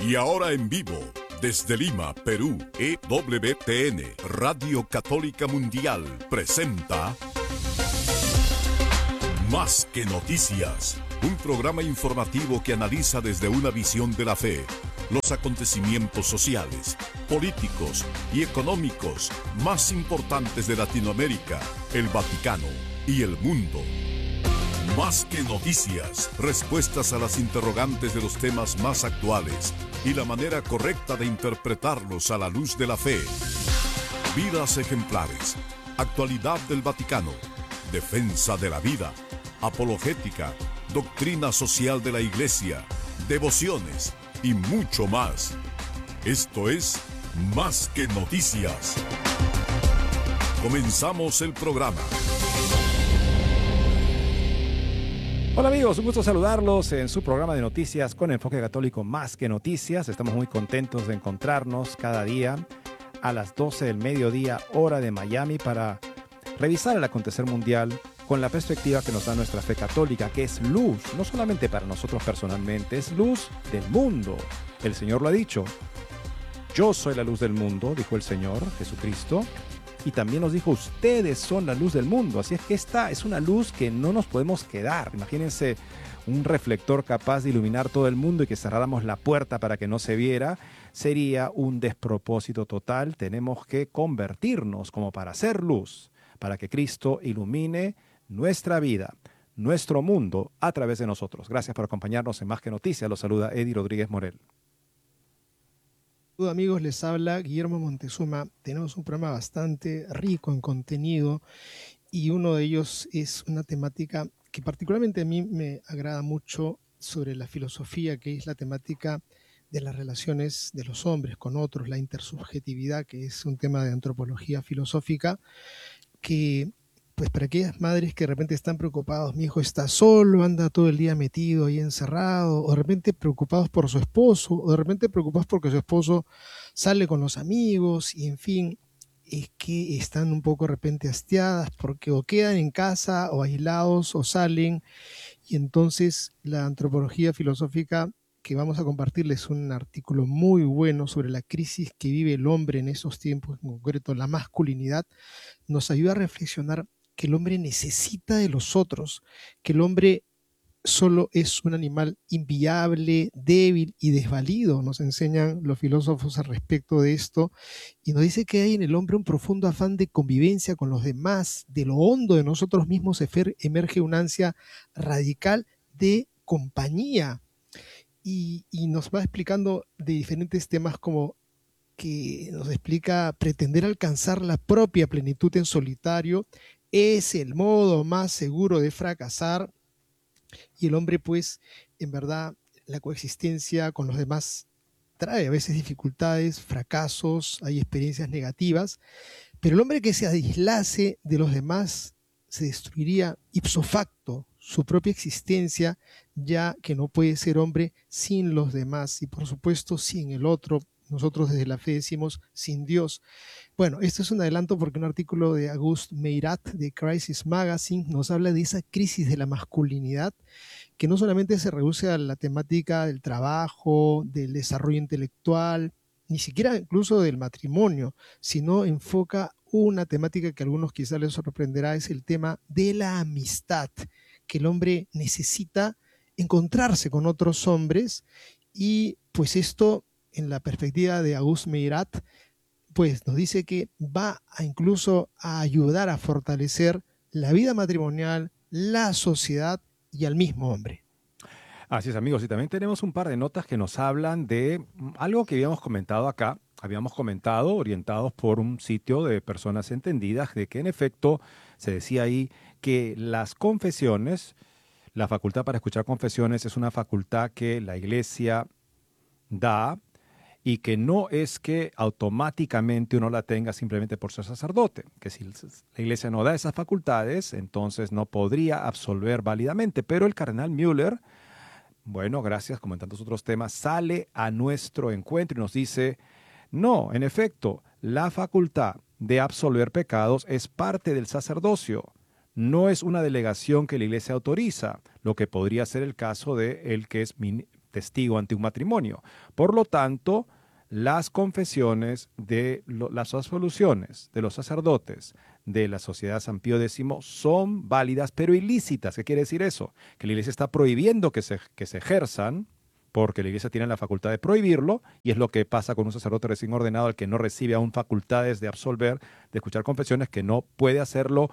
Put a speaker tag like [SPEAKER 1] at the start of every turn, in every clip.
[SPEAKER 1] Y ahora en vivo, desde Lima, Perú, EWTN, Radio Católica Mundial, presenta Más que Noticias, un programa informativo que analiza desde una visión de la fe los acontecimientos sociales, políticos y económicos más importantes de Latinoamérica, el Vaticano y el mundo. Más que noticias, respuestas a las interrogantes de los temas más actuales y la manera correcta de interpretarlos a la luz de la fe. Vidas ejemplares, actualidad del Vaticano, defensa de la vida, apologética, doctrina social de la Iglesia, devociones y mucho más. Esto es Más que Noticias. Comenzamos el programa.
[SPEAKER 2] Hola amigos, un gusto saludarlos en su programa de noticias con enfoque católico Más que Noticias. Estamos muy contentos de encontrarnos cada día a las 12 del mediodía, hora de Miami, para revisar el acontecer mundial con la perspectiva que nos da nuestra fe católica, que es luz, no solamente para nosotros personalmente, es luz del mundo. El Señor lo ha dicho. Yo soy la luz del mundo, dijo el Señor Jesucristo. Y también nos dijo, ustedes son la luz del mundo. Así es que esta es una luz que no nos podemos quedar. Imagínense un reflector capaz de iluminar todo el mundo y que cerráramos la puerta para que no se viera. Sería un despropósito total. Tenemos que convertirnos como para hacer luz, para que Cristo ilumine nuestra vida, nuestro mundo a través de nosotros. Gracias por acompañarnos en Más que Noticias. Los saluda Eddie Rodríguez Morel.
[SPEAKER 3] Hola amigos, les habla Guillermo Montezuma. Tenemos un programa bastante rico en contenido y uno de ellos es una temática que particularmente a mí me agrada mucho sobre la filosofía, que es la temática de las relaciones de los hombres con otros, la intersubjetividad, que es un tema de antropología filosófica, que pues para aquellas madres que de repente están preocupados, mi hijo está solo, anda todo el día metido ahí encerrado, o de repente preocupados por su esposo, o de repente preocupados porque su esposo sale con los amigos, y en fin, es que están un poco de repente hastiadas porque o quedan en casa, o aislados, o salen, y entonces la antropología filosófica que vamos a compartirles un artículo muy bueno sobre la crisis que vive el hombre en esos tiempos, en concreto la masculinidad, nos ayuda a reflexionar que el hombre necesita de los otros, que el hombre solo es un animal inviable, débil y desvalido, nos enseñan los filósofos al respecto de esto, y nos dice que hay en el hombre un profundo afán de convivencia con los demás, de lo hondo de nosotros mismos emerge una ansia radical de compañía, y nos va explicando de diferentes temas como que nos explica pretender alcanzar la propia plenitud en solitario es el modo más seguro de fracasar, y el hombre pues en verdad la coexistencia con los demás trae a veces dificultades, fracasos, hay experiencias negativas, pero el hombre que se aislase de los demás se destruiría ipso facto su propia existencia, ya que no puede ser hombre sin los demás y por supuesto sin el otro. Nosotros desde la fe decimos sin Dios. Bueno, esto es un adelanto porque un artículo de Auguste Meyrat de Crisis Magazine nos habla de esa crisis de la masculinidad que no solamente se reduce a la temática del trabajo, del desarrollo intelectual, ni siquiera incluso del matrimonio, sino enfoca una temática que a algunos quizás les sorprenderá, es el tema de la amistad, que el hombre necesita encontrarse con otros hombres y pues esto en la perspectiva de Auguste Meyrat, pues nos dice que va a incluso a ayudar a fortalecer la vida matrimonial, la sociedad y al mismo hombre.
[SPEAKER 2] Así es amigos, y también tenemos un par de notas que nos hablan de algo que habíamos comentado acá. Habíamos comentado, orientados por un sitio de personas entendidas, de que en efecto se decía ahí que las confesiones, la facultad para escuchar confesiones es una facultad que la Iglesia da y que no es que automáticamente uno la tenga simplemente por ser sacerdote, que si la Iglesia no da esas facultades, entonces no podría absolver válidamente. Pero el cardenal Müller, bueno, gracias, como en tantos otros temas, sale a nuestro encuentro y nos dice, no, en efecto, la facultad de absolver pecados es parte del sacerdocio. No es una delegación que la Iglesia autoriza, lo que podría ser el caso de el que es testigo ante un matrimonio. Por lo tanto, las confesiones de las absoluciones de los sacerdotes de la Sociedad San Pío X son válidas pero ilícitas. ¿Qué quiere decir eso? Que la Iglesia está prohibiendo que se ejerzan, porque la Iglesia tiene la facultad de prohibirlo, y es lo que pasa con un sacerdote recién ordenado, al que no recibe aún facultades de absolver, de escuchar confesiones, que no puede hacerlo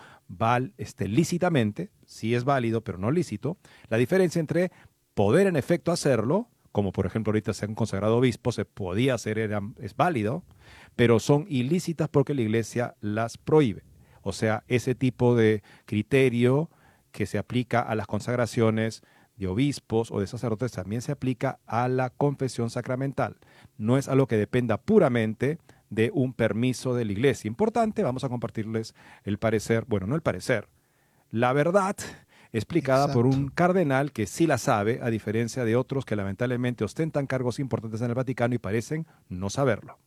[SPEAKER 2] lícitamente. Sí es válido, pero no lícito. La diferencia entre poder en efecto hacerlo, como por ejemplo ahorita se han consagrado obispos, se podía hacer, es válido, pero son ilícitas porque la Iglesia las prohíbe. O sea, ese tipo de criterio que se aplica a las consagraciones de obispos o de sacerdotes también se aplica a la confesión sacramental. No es algo que dependa puramente de un permiso de la Iglesia. Importante, vamos a compartirles el parecer, bueno, no el parecer, la verdad explicada por un cardenal que sí la sabe, a diferencia de otros que lamentablemente ostentan cargos importantes en el Vaticano y parecen no saberlo.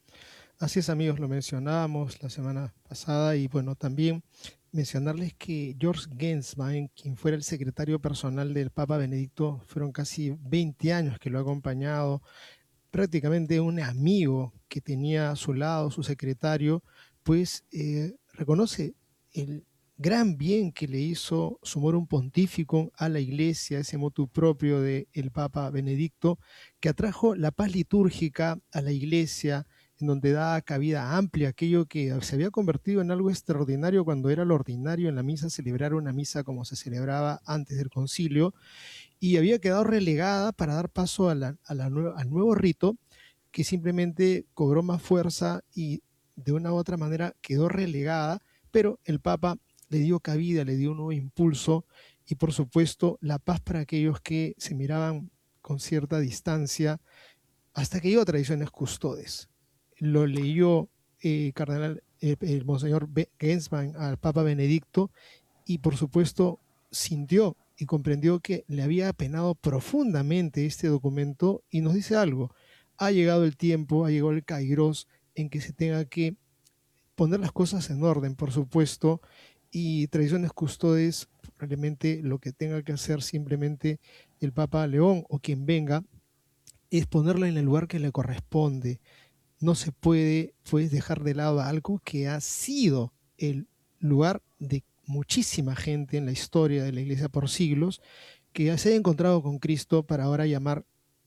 [SPEAKER 3] Así es, amigos, lo mencionábamos la semana pasada y bueno, también mencionarles que George Genswein, quien fuera el secretario personal del Papa Benedicto, fueron casi 20 años que lo ha acompañado, prácticamente un amigo que tenía a su lado, su secretario, pues reconoce el gran bien que le hizo Sumorum Pontificum a la Iglesia, ese motu propio del Papa Benedicto, que atrajo la paz litúrgica a la Iglesia, en donde da cabida amplia aquello que se había convertido en algo extraordinario cuando era lo ordinario en la misa, celebrar una misa como se celebraba antes del concilio, y había quedado relegada para dar paso al nuevo rito, que simplemente cobró más fuerza y de una u otra manera quedó relegada, pero el Papa le dio cabida, le dio un nuevo impulso y por supuesto la paz para aquellos que se miraban con cierta distancia, hasta que llegó a Tradiciones Custodes. Lo leyó cardenal, el monseñor Genswein al Papa Benedicto y por supuesto sintió y comprendió que le había apenado profundamente este documento y nos dice algo: ha llegado el tiempo, ha llegado el kairos en que se tenga que poner las cosas en orden, por supuesto, y Tradiciones Custodes, probablemente lo que tenga que hacer simplemente el Papa León o quien venga es ponerla en el lugar que le corresponde. No se puede pues dejar de lado algo que ha sido el lugar de muchísima gente en la historia de la Iglesia por siglos, que se ha encontrado con Cristo para ahora llamar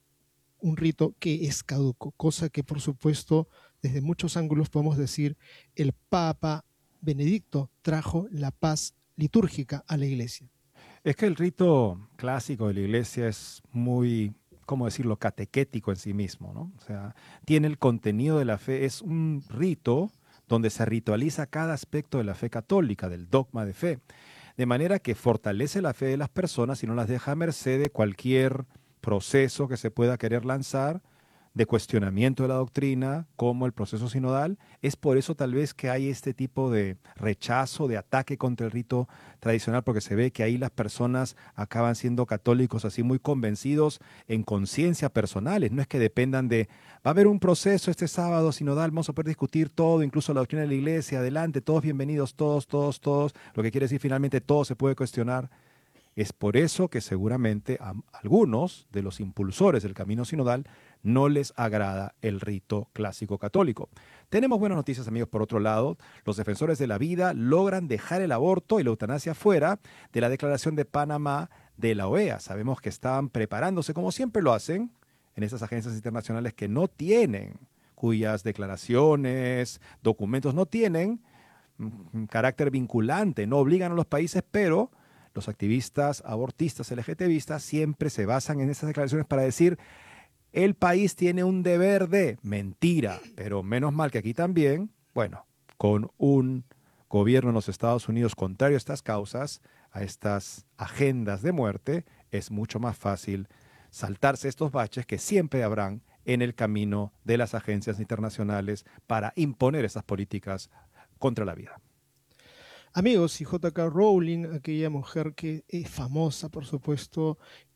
[SPEAKER 3] un rito que es caduco, cosa que por supuesto desde muchos ángulos podemos decir el Papa Benedicto trajo la paz litúrgica a la Iglesia.
[SPEAKER 2] Es que el rito clásico de la Iglesia es muy, ¿cómo decirlo?, catequético en sí mismo, ¿no? O sea, tiene el contenido de la fe, es un rito donde se ritualiza cada aspecto de la fe católica, del dogma de fe, de manera que fortalece la fe de las personas y no las deja a merced de cualquier proceso que se pueda querer lanzar, de cuestionamiento de la doctrina, como el proceso sinodal. Es por eso tal vez que hay este tipo de rechazo, de ataque contra el rito tradicional, porque se ve que ahí las personas acaban siendo católicos así muy convencidos en conciencia personales. No es que dependan de, va a haber un proceso este sábado sinodal, vamos a poder discutir todo, incluso la doctrina de la Iglesia, adelante, todos bienvenidos, todos, lo que quiere decir finalmente todo se puede cuestionar. Es por eso que seguramente a algunos de los impulsores del camino sinodal no les agrada el rito clásico católico. Tenemos buenas noticias, amigos, por otro lado. Los defensores de la vida logran dejar el aborto y la eutanasia fuera de la Declaración de Panamá de la OEA. Sabemos que estaban preparándose, como siempre lo hacen, en estas agencias internacionales que no tienen, cuyas declaraciones, documentos no tienen carácter vinculante, no obligan a los países, pero los activistas abortistas, LGTBistas, siempre se basan en esas declaraciones para decir el país tiene un deber de mentira, pero menos mal que aquí también, bueno, con un gobierno en los Estados Unidos contrario a estas causas, a estas agendas de muerte, es mucho más fácil saltarse estos baches que siempre habrán en el camino de las agencias internacionales para imponer esas políticas contra la vida.
[SPEAKER 3] Amigos, y J.K. Rowling, aquella mujer que es famosa, por supuesto,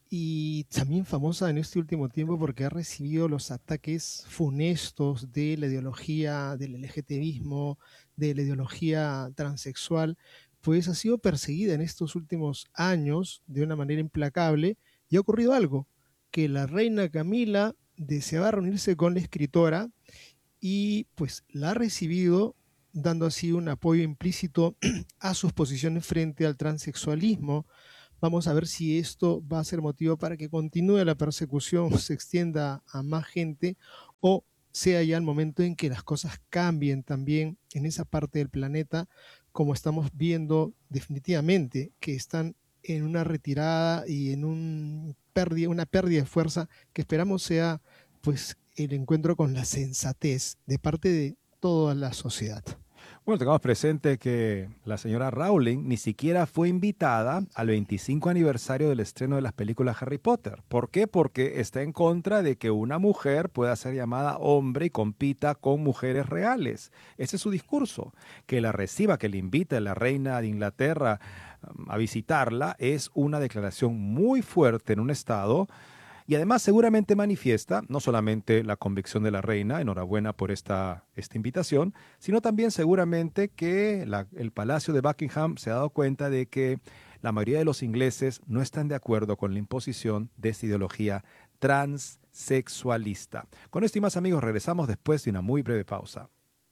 [SPEAKER 3] y también famosa en este último tiempo porque ha recibido los ataques funestos de la ideología del LGTBismo, de la ideología transexual, pues ha sido perseguida en estos últimos años de una manera implacable y ha ocurrido algo, que la reina Camila deseaba reunirse con la escritora y pues la ha recibido, dando así un apoyo implícito a sus posiciones frente al transexualismo. Vamos a ver si esto va a ser motivo para que continúe la persecución, se extienda a más gente o sea ya el momento en que las cosas cambien también en esa parte del planeta, como estamos viendo definitivamente que están en una retirada y en una pérdida de fuerza que esperamos sea pues el encuentro con la sensatez de parte de toda la sociedad.
[SPEAKER 2] Bueno, tengamos presente que la señora Rowling ni siquiera fue invitada al 25 aniversario del estreno de las películas Harry Potter. ¿Por qué? Porque está en contra de que una mujer pueda ser llamada hombre y compita con mujeres reales. Ese es su discurso. Que la reciba, que le invite a la reina de Inglaterra a visitarla, es una declaración muy fuerte en un estado. Y además seguramente manifiesta no solamente la convicción de la reina, enhorabuena por esta invitación, sino también seguramente que el Palacio de Buckingham se ha dado cuenta de que la mayoría de los ingleses no están de acuerdo con la imposición de esta ideología transexualista. Con esto y más, amigos, regresamos después de una muy breve pausa.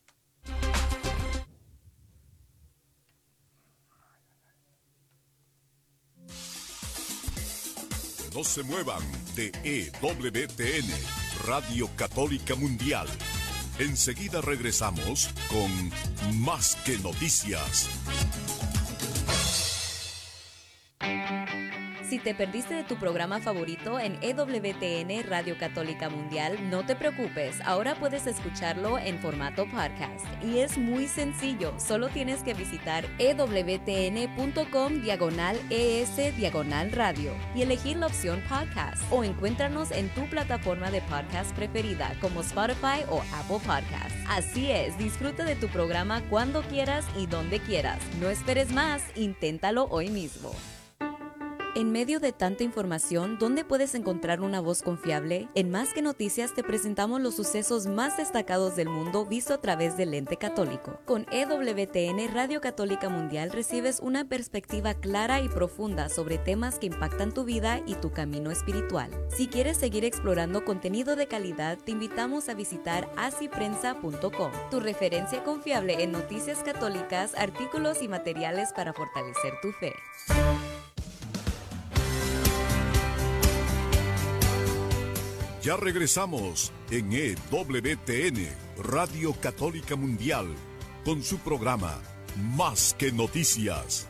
[SPEAKER 1] No se muevan de EWTN, Radio Católica Mundial. Enseguida regresamos con Más que Noticias.
[SPEAKER 4] Si te perdiste de tu programa favorito en EWTN Radio Católica Mundial, no te preocupes, ahora puedes escucharlo en formato podcast. Y es muy sencillo, solo tienes que visitar ewtn.com/ES/radio y elegir la opción podcast. O encuéntranos en tu plataforma de podcast preferida como Spotify o Apple Podcasts. Así es, disfruta de tu programa cuando quieras y donde quieras. No esperes más, inténtalo hoy mismo. En medio de tanta información, ¿dónde puedes encontrar una voz confiable? En Más que Noticias te presentamos los sucesos más destacados del mundo visto a través del lente católico. Con EWTN Radio Católica Mundial recibes una perspectiva clara y profunda sobre temas que impactan tu vida y tu camino espiritual. Si quieres seguir explorando contenido de calidad, te invitamos a visitar asiprensa.com, tu referencia confiable en noticias católicas, artículos y materiales para fortalecer tu fe.
[SPEAKER 1] Ya regresamos en EWTN, Radio Católica Mundial, con su programa Más que Noticias.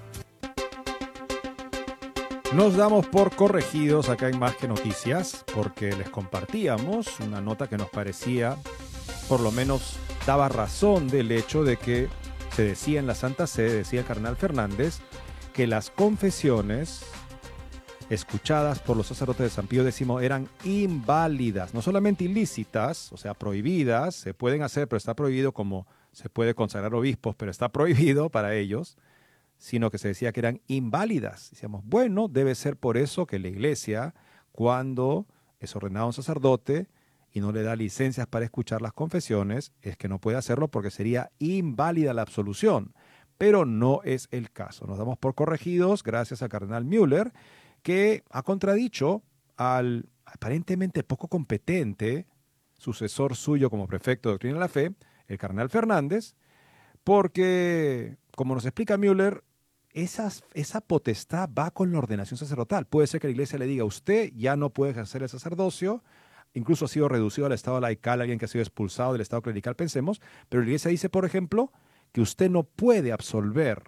[SPEAKER 2] Nos damos por corregidos acá en Más que Noticias, porque les compartíamos una nota que nos parecía, por lo menos daba razón del hecho de que se decía en la Santa Sede, decía el cardenal Fernández, que las confesiones escuchadas por los sacerdotes de San Pío X eran inválidas, no solamente ilícitas, o sea, prohibidas, se pueden hacer, pero está prohibido, como se puede consagrar obispos, pero está prohibido para ellos, sino que se decía que eran inválidas. Decíamos, bueno, debe ser por eso que la Iglesia, cuando es ordenado un sacerdote y no le da licencias para escuchar las confesiones, es que no puede hacerlo porque sería inválida la absolución. Pero no es el caso. Nos damos por corregidos gracias al cardenal Müller, que ha contradicho al aparentemente poco competente sucesor suyo como prefecto de Doctrina de la Fe, el cardenal Fernández, porque, como nos explica Müller, esa potestad va con la ordenación sacerdotal. Puede ser que la Iglesia le diga, usted ya no puede ejercer el sacerdocio, incluso ha sido reducido al estado laical, alguien que ha sido expulsado del estado clerical, pensemos, pero la Iglesia dice, por ejemplo, que usted no puede absolver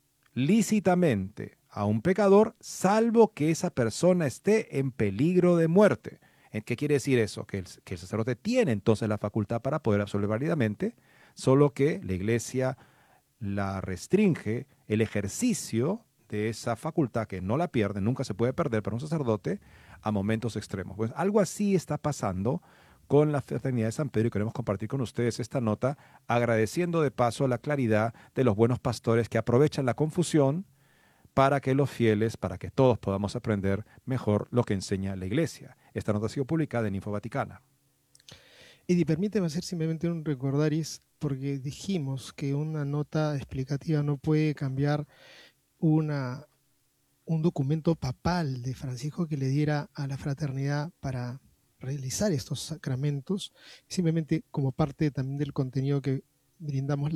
[SPEAKER 2] lícitamente a un pecador, salvo que esa persona esté en peligro de muerte. ¿Qué quiere decir eso? Que el sacerdote tiene entonces la facultad para poder absolver válidamente, solo que la Iglesia la restringe el ejercicio de esa facultad, que no la pierde, nunca se puede perder para un sacerdote, a momentos extremos. Pues algo así está pasando con la Fraternidad de San Pedro y queremos compartir con ustedes esta nota, agradeciendo de paso la claridad de los buenos pastores que aprovechan la confusión para que los fieles, para que todos podamos aprender mejor lo que enseña la Iglesia. Esta nota ha sido publicada en Info Vaticana.
[SPEAKER 3] Eddie, permíteme hacer simplemente un recordaris, porque dijimos que una nota explicativa no puede cambiar una un documento papal de Francisco que le diera a la fraternidad para realizar estos sacramentos, simplemente como parte también del contenido que brindamos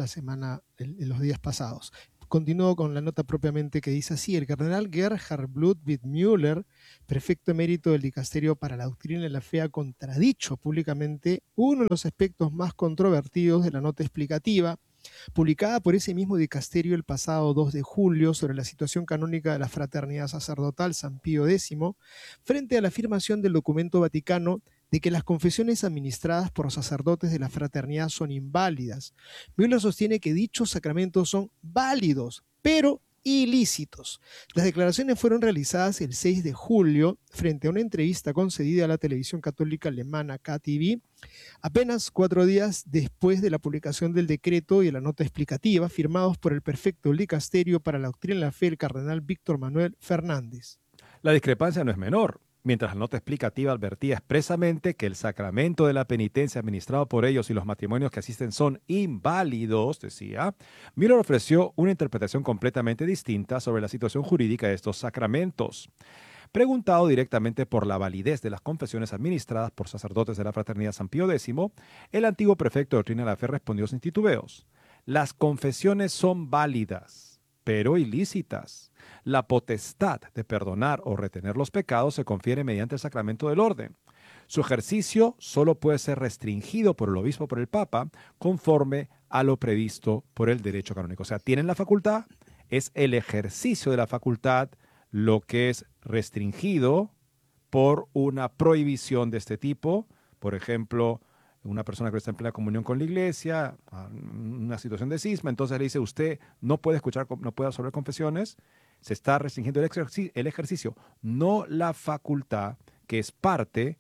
[SPEAKER 3] en los días pasados. Continúo con la nota propiamente que dice así: el cardenal Gerhard Ludwig Müller, prefecto emérito del Dicasterio para la Doctrina de la Fe, ha contradicho públicamente uno de los aspectos más controvertidos de la nota explicativa, publicada por ese mismo dicasterio el pasado 2 de julio sobre la situación canónica de la fraternidad sacerdotal San Pío X, frente a la afirmación del documento vaticano de que las confesiones administradas por sacerdotes de la fraternidad son inválidas. Müller sostiene que dichos sacramentos son válidos, pero ilícitos. Las declaraciones fueron realizadas el 6 de julio frente a una entrevista concedida a la televisión católica alemana KTV, apenas 4 días después de la publicación del decreto y de la nota explicativa firmados por el prefecto del Dicasterio para la Doctrina de la Fe, el cardenal Víctor Manuel Fernández.
[SPEAKER 2] La discrepancia no es menor. Mientras la nota explicativa advertía expresamente que el sacramento de la penitencia administrado por ellos y los matrimonios que asisten son inválidos, decía, Müller ofreció una interpretación completamente distinta sobre la situación jurídica de estos sacramentos. Preguntado directamente por la validez de las confesiones administradas por sacerdotes de la Fraternidad San Pío X, el antiguo prefecto de Doctrina de la Fe respondió sin titubeos: las confesiones son válidas, pero ilícitas. La potestad de perdonar o retener los pecados se confiere mediante el sacramento del orden. Su ejercicio solo puede ser restringido por el obispo o por el papa conforme a lo previsto por el derecho canónico. O sea, tienen la facultad, es el ejercicio de la facultad lo que es restringido por una prohibición de este tipo. Por ejemplo, una persona que está en plena comunión con la iglesia, una situación de cisma, entonces le dice: usted no puede escuchar, no puede absolver confesiones. Se está restringiendo el ejercicio, no la facultad, que es parte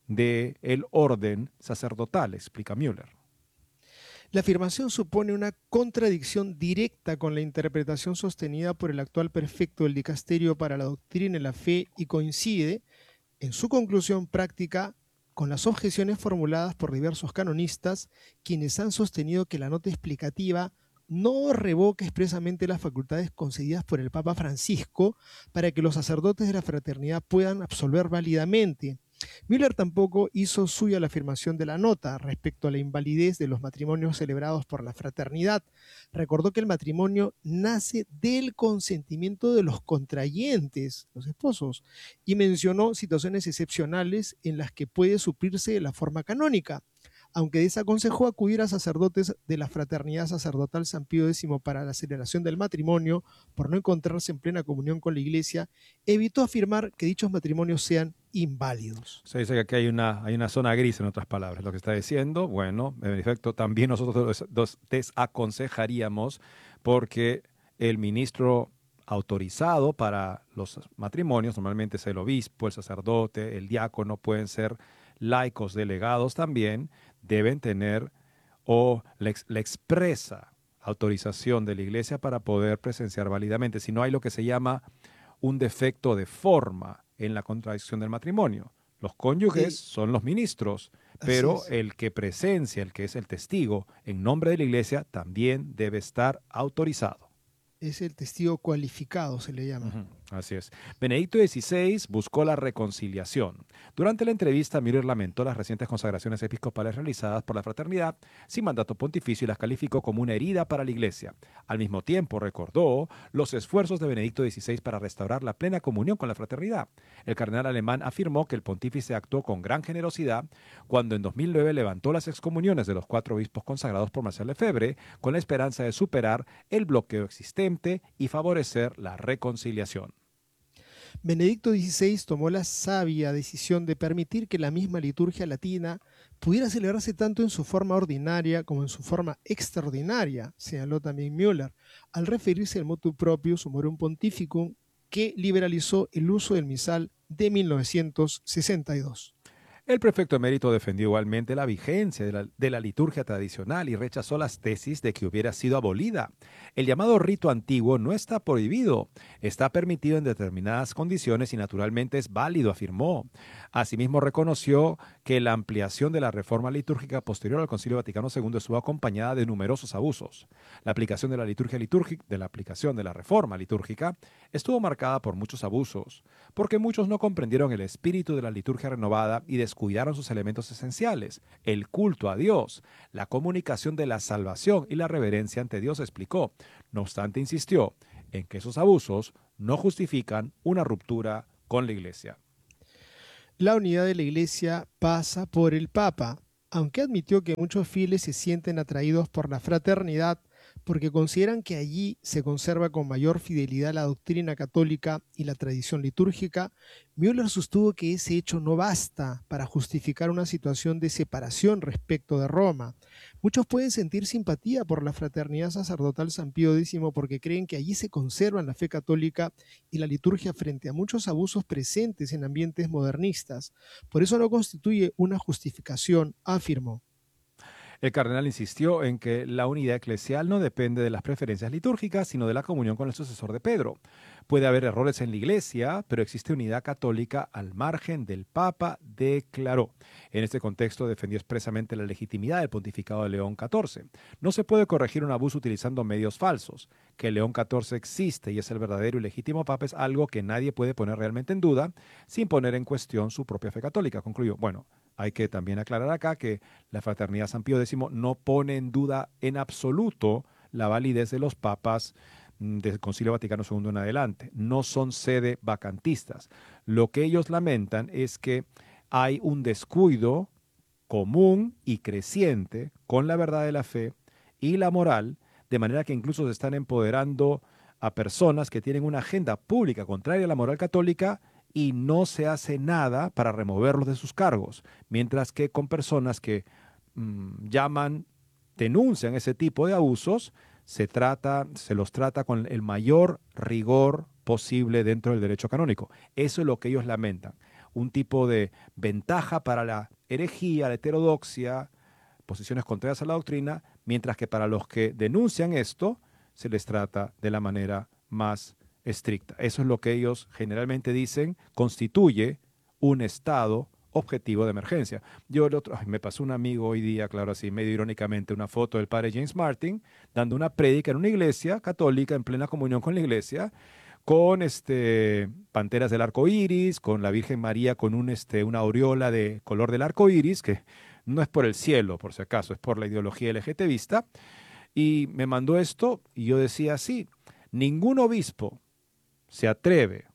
[SPEAKER 2] del orden sacerdotal, explica Müller.
[SPEAKER 3] La afirmación supone una contradicción directa con la interpretación sostenida por el actual prefecto del Dicasterio para la Doctrina de la Fe y coincide, en su conclusión práctica, con las objeciones formuladas por diversos canonistas, quienes han sostenido que la nota explicativa no revoca expresamente las facultades concedidas por el Papa Francisco para que los sacerdotes de la fraternidad puedan absolver válidamente. Müller tampoco hizo suya la afirmación de la nota respecto a la invalidez de los matrimonios celebrados por la fraternidad. Recordó que el matrimonio nace del consentimiento de los contrayentes, los esposos, y mencionó situaciones excepcionales en las que puede suplirse de la forma canónica, aunque desaconsejó acudir a sacerdotes de la Fraternidad Sacerdotal San Pío X para la celebración del matrimonio por no encontrarse en plena comunión con la Iglesia, evitó afirmar que dichos matrimonios sean inválidos.
[SPEAKER 2] Se dice que aquí hay una zona gris, en otras palabras, lo que está diciendo. Bueno, en efecto, también nosotros desaconsejaríamos, porque el ministro autorizado para los matrimonios normalmente es el obispo, el sacerdote, el diácono, pueden ser laicos delegados también, deben tener la expresa autorización de la iglesia para poder presenciar válidamente. Si no, hay lo que se llama un defecto de forma en la contradicción del matrimonio. Los cónyuges son los ministros, pero el que presencia, el que es el testigo en nombre de la iglesia, también debe estar autorizado.
[SPEAKER 3] Es el testigo cualificado, se le llama.
[SPEAKER 2] Así es. Benedicto XVI buscó la reconciliación. Durante la entrevista, Müller lamentó las recientes consagraciones episcopales realizadas por la fraternidad sin mandato pontificio y las calificó como una herida para la Iglesia. Al mismo tiempo, recordó los esfuerzos de Benedicto XVI para restaurar la plena comunión con la fraternidad. El cardenal alemán afirmó que el pontífice actuó con gran generosidad cuando en 2009 levantó las excomuniones de los 4 obispos consagrados por Marcel Lefebvre con la esperanza de superar el bloqueo existente y favorecer la reconciliación.
[SPEAKER 3] Benedicto XVI tomó la sabia decisión de permitir que la misma liturgia latina pudiera celebrarse tanto en su forma ordinaria como en su forma extraordinaria, señaló también Müller, al referirse al motu proprio Summorum Pontificum, que liberalizó el uso del misal de 1962.
[SPEAKER 2] El prefecto emérito defendió igualmente la vigencia de la liturgia tradicional y rechazó las tesis de que hubiera sido abolida. El llamado rito antiguo no está prohibido, está permitido en determinadas condiciones y naturalmente es válido, afirmó. Asimismo reconoció que la ampliación de la reforma litúrgica posterior al Concilio Vaticano II estuvo acompañada de numerosos abusos. La aplicación de la reforma litúrgica estuvo marcada por muchos abusos, porque muchos no comprendieron el espíritu de la liturgia renovada y descuidaron sus elementos esenciales, el culto a Dios, la comunicación de la salvación y la reverencia ante Dios, explicó. No obstante, insistió en que esos abusos no justifican una ruptura con la Iglesia.
[SPEAKER 3] La unidad de la Iglesia pasa por el Papa, aunque admitió que muchos fieles se sienten atraídos por la fraternidad porque consideran que allí se conserva con mayor fidelidad la doctrina católica y la tradición litúrgica. Müller sostuvo que ese hecho no basta para justificar una situación de separación respecto de Roma. Muchos pueden sentir simpatía por la fraternidad sacerdotal San Pío X porque creen que allí se conservan la fe católica y la liturgia frente a muchos abusos presentes en ambientes modernistas. Por eso no constituye una justificación, afirmó.
[SPEAKER 2] El cardenal insistió en que la unidad eclesial no depende de las preferencias litúrgicas, sino de la comunión con el sucesor de Pedro. Puede haber errores en la Iglesia, pero existe unidad católica al margen del Papa, declaró. En este contexto defendió expresamente la legitimidad del pontificado de León XIV. No se puede corregir un abuso utilizando medios falsos. Que León XIV existe y es el verdadero y legítimo Papa es algo que nadie puede poner realmente en duda sin poner en cuestión su propia fe católica, concluyó. Bueno, hay que también aclarar acá que la fraternidad San Pío X no pone en duda en absoluto la validez de los papas del Concilio Vaticano II en adelante. No son sede vacantistas. Lo que ellos lamentan es que hay un descuido común y creciente con la verdad de la fe y la moral, de manera que incluso se están empoderando a personas que tienen una agenda pública contraria a la moral católica y no se hace nada para removerlos de sus cargos, mientras que con personas que denuncian ese tipo de abusos, se los trata con el mayor rigor posible dentro del derecho canónico. Eso es lo que ellos lamentan, un tipo de ventaja para la herejía, la heterodoxia, posiciones contrarias a la doctrina, mientras que para los que denuncian esto, se les trata de la manera más estricta. Eso es lo que ellos generalmente dicen constituye un estado objetivo de emergencia. Me pasó un amigo hoy día, claro, así medio irónicamente, una foto del padre James Martin dando una prédica en una iglesia católica en plena comunión con la iglesia, con panteras del arco iris, con la Virgen María con una aureola de color del arco iris, que no es por el cielo, por si acaso, es por la ideología LGTBista. Y me mandó esto y yo decía así: ningún obispo se atreve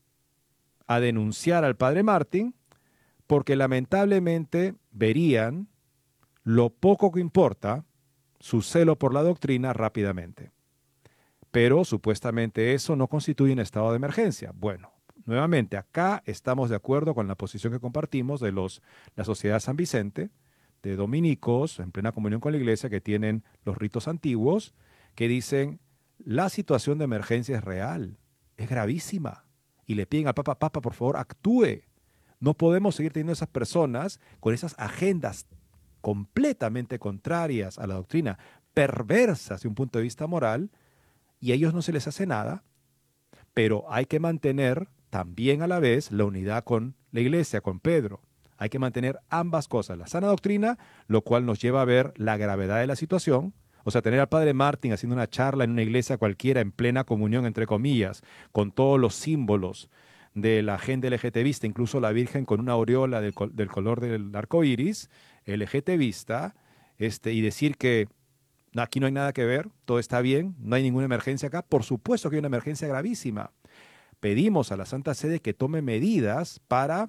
[SPEAKER 2] a denunciar al padre Martin porque lamentablemente verían lo poco que importa su celo por la doctrina rápidamente. Pero supuestamente eso no constituye un estado de emergencia. Bueno, nuevamente acá estamos de acuerdo con la posición que compartimos de la Sociedad San Vicente, de dominicos en plena comunión con la iglesia que tienen los ritos antiguos, que dicen la situación de emergencia es real, es gravísima, y le piden al Papa, por favor, actúe. No podemos seguir teniendo esas personas con esas agendas completamente contrarias a la doctrina, perversas de un punto de vista moral, y a ellos no se les hace nada, pero hay que mantener también a la vez la unidad con la iglesia, con Pedro. Hay que mantener ambas cosas, la sana doctrina, lo cual nos lleva a ver la gravedad de la situación. O sea, tener al padre Martin haciendo una charla en una iglesia cualquiera en plena comunión, entre comillas, con todos los símbolos de la agenda LGTBista, incluso la Virgen con una aureola del color del arco iris, LGTBista, y decir que aquí no hay nada que ver, todo está bien, no hay ninguna emergencia acá. Por supuesto que hay una emergencia gravísima. Pedimos a la Santa Sede que tome medidas para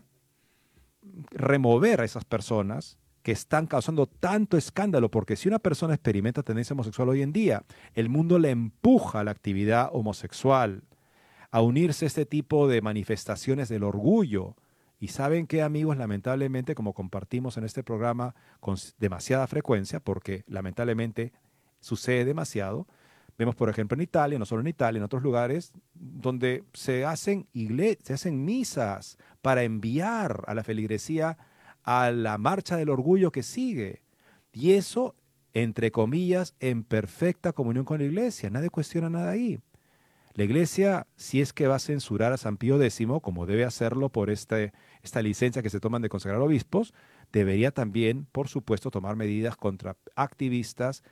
[SPEAKER 2] remover a esas personas que están causando tanto escándalo, porque si una persona experimenta tendencia homosexual hoy en día, el mundo le empuja a la actividad homosexual, a unirse a este tipo de manifestaciones del orgullo. Y ¿saben qué, amigos? Lamentablemente, como compartimos en este programa con demasiada frecuencia, porque lamentablemente sucede demasiado, vemos, por ejemplo, en Italia, no solo en Italia, en otros lugares, donde se hacen misas para enviar a la feligresía a la marcha del orgullo que sigue. Y eso, entre comillas, en perfecta comunión con la iglesia. Nadie cuestiona nada ahí. La iglesia, si es que va a censurar a San Pío X, como debe hacerlo por esta licencia que se toman de consagrar obispos, debería también, por supuesto, tomar medidas contra activistas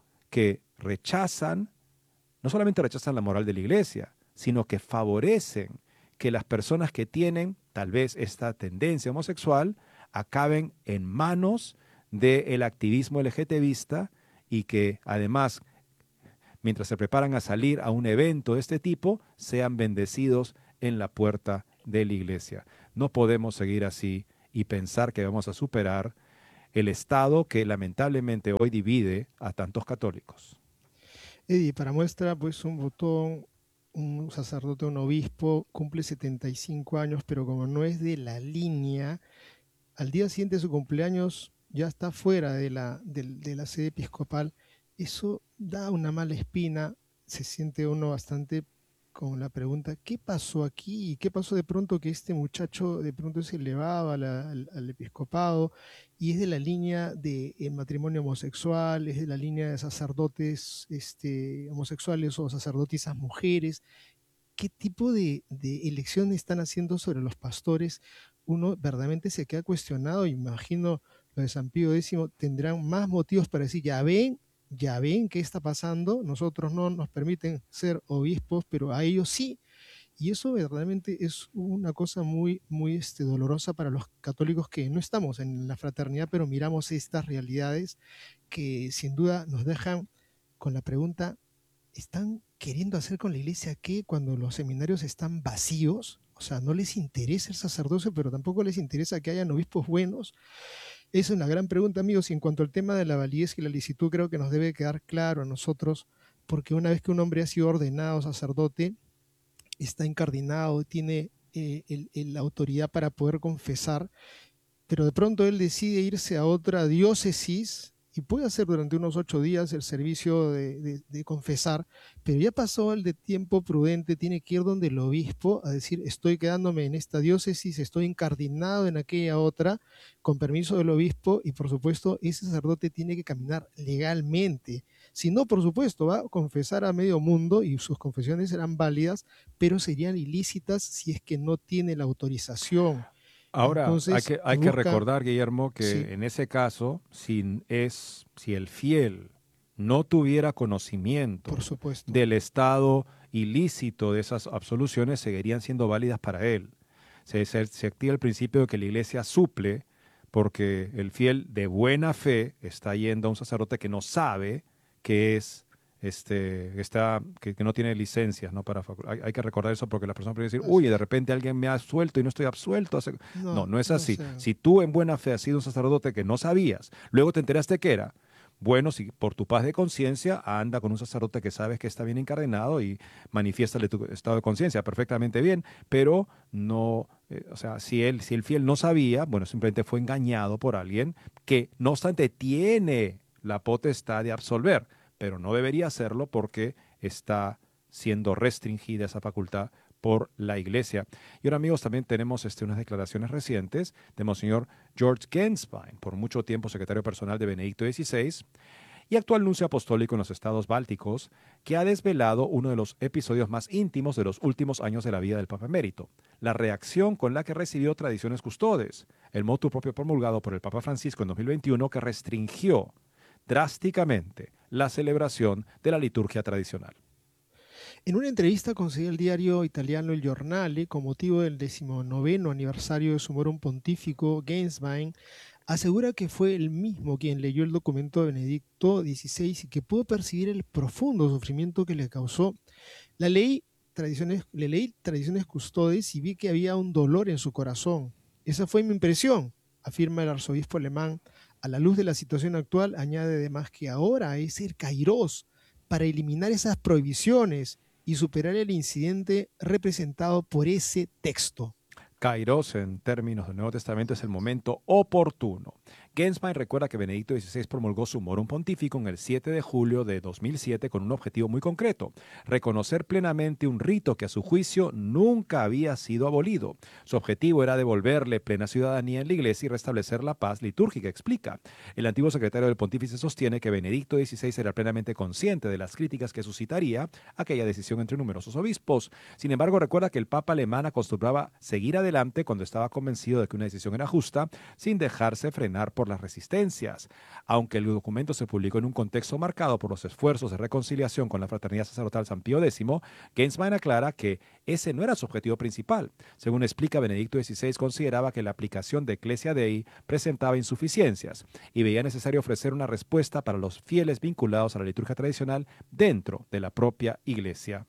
[SPEAKER 2] que rechazan, no solamente rechazan la moral de la iglesia, sino que favorecen que las personas que tienen tal vez esta tendencia homosexual acaben en manos del activismo LGTBista y que además, mientras se preparan a salir a un evento de este tipo, sean bendecidos en la puerta de la iglesia. No podemos seguir así y pensar que vamos a superar el Estado que lamentablemente hoy divide a tantos católicos.
[SPEAKER 3] Eddie, para muestra, pues un botón, un sacerdote, un obispo, cumple 75 años, pero como no es de la línea, al día siguiente de su cumpleaños ya está fuera de la sede episcopal. Eso da una mala espina, se siente uno bastante con la pregunta, ¿qué pasó aquí? ¿Y qué pasó de pronto que este muchacho de pronto se elevaba al episcopado y es de la línea de matrimonio homosexual, es de la línea de sacerdotes homosexuales o sacerdotisas mujeres? ¿Qué tipo de elección están haciendo sobre los pastores? Uno verdaderamente se queda cuestionado. Imagino los de San Pío X tendrán más motivos para decir, ya ven qué está pasando, nosotros no nos permiten ser obispos, pero a ellos sí. Y eso verdaderamente es una cosa muy, muy dolorosa para los católicos que no estamos en la fraternidad, pero miramos estas realidades que sin duda nos dejan con la pregunta, ¿están queriendo hacer con la iglesia qué cuando los seminarios están vacíos? O sea, no les interesa el sacerdocio, pero tampoco les interesa que hayan obispos buenos. Esa es una gran pregunta, amigos. Y en cuanto al tema de la validez y la licitud, creo que nos debe quedar claro a nosotros, porque una vez que un hombre ha sido ordenado sacerdote, está incardinado, tiene la autoridad para poder confesar, pero de pronto él decide irse a otra diócesis y puede hacer durante unos 8 días el servicio de confesar, pero ya pasó el de tiempo prudente, tiene que ir donde el obispo a decir, estoy quedándome en esta diócesis, estoy incardinado en aquella otra, con permiso del obispo, y por supuesto ese sacerdote tiene que caminar legalmente. Si no, por supuesto, va a confesar a medio mundo y sus confesiones serán válidas, pero serían ilícitas si es que no tiene la autorización.
[SPEAKER 2] Ahora,
[SPEAKER 3] Entonces,
[SPEAKER 2] hay que recordar, Guillermo, que
[SPEAKER 3] sí,
[SPEAKER 2] en ese caso, si el fiel no tuviera conocimiento
[SPEAKER 3] por supuesto.
[SPEAKER 2] del estado ilícito de esas absoluciones, seguirían siendo válidas para él. Se activa el principio de que la iglesia suple porque el fiel de buena fe está yendo a un sacerdote que no sabe que es que no tiene licencias, ¿no? Hay que recordar eso porque las personas pueden decir, uy, de repente alguien me ha absuelto y no estoy absuelto. No es así. Si tú en buena fe has sido un sacerdote que no sabías, luego te enteraste que era, bueno, si por tu paz de conciencia, anda con un sacerdote que sabes que está bien encardenado y manifiéstale tu estado de conciencia perfectamente bien, pero no, si el fiel no sabía, bueno, simplemente fue engañado por alguien que no obstante tiene la potestad de absolver, pero no debería hacerlo porque está siendo restringida esa facultad por la Iglesia. Y ahora, amigos, también tenemos unas declaraciones recientes de Monseñor George Genswein, por mucho tiempo secretario personal de Benedicto XVI y actual nuncio apostólico en los estados bálticos, que ha desvelado uno de los episodios más íntimos de los últimos años de la vida del Papa Emérito, la reacción con la que recibió Tradiciones Custodes, el motu propio promulgado por el Papa Francisco en 2021 que restringió drásticamente la celebración de la liturgia tradicional.
[SPEAKER 3] En una entrevista concedida al diario italiano El Giornale, con motivo del 19º aniversario de su Morum Pontifico, Genswein asegura que fue él mismo quien leyó el documento de Benedicto XVI y que pudo percibir el profundo sufrimiento que le causó. Le leí Tradiciones Custodes y vi que había un dolor en su corazón. Esa fue mi impresión, afirma el arzobispo alemán. A la luz de la situación actual, añade además que ahora es el Kairos para eliminar esas prohibiciones y superar el incidente representado por ese texto.
[SPEAKER 2] Kairos, en términos del Nuevo Testamento, es el momento oportuno. Genswein recuerda que Benedicto XVI promulgó su Morum Pontificum el 7 de julio de 2007 con un objetivo muy concreto: reconocer plenamente un rito que a su juicio nunca había sido abolido. Su objetivo era devolverle plena ciudadanía en la Iglesia y restablecer la paz litúrgica, explica. El antiguo secretario del Pontífice sostiene que Benedicto XVI era plenamente consciente de las críticas que suscitaría aquella decisión entre numerosos obispos. Sin embargo, recuerda que el Papa alemán acostumbraba seguir adelante cuando estaba convencido de que una decisión era justa, sin dejarse frenar por las resistencias. Aunque el documento se publicó en un contexto marcado por los esfuerzos de reconciliación con la Fraternidad Sacerdotal San Pío X, Genswein aclara que ese no era su objetivo principal. Según explica, Benedicto XVI consideraba que la aplicación de Ecclesia Dei presentaba insuficiencias y veía necesario ofrecer una respuesta para los fieles vinculados a la liturgia tradicional dentro de la propia Iglesia.